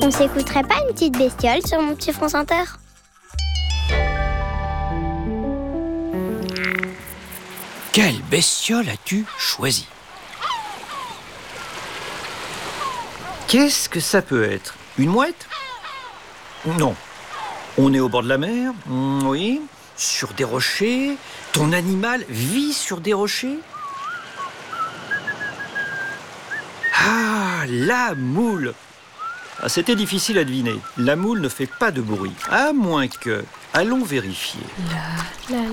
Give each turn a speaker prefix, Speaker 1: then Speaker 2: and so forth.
Speaker 1: On s'écouterait pas une petite bestiole sur mon petit France Inter?
Speaker 2: Quelle bestiole as-tu choisi? Qu'est-ce que ça peut être? Une mouette? Non. On est au bord de la mer? Oui. Sur des rochers? Ton animal vit sur des rochers? Ah, la moule! Ah, c'était difficile à deviner. La moule ne fait pas de bruit. À moins que... Allons vérifier.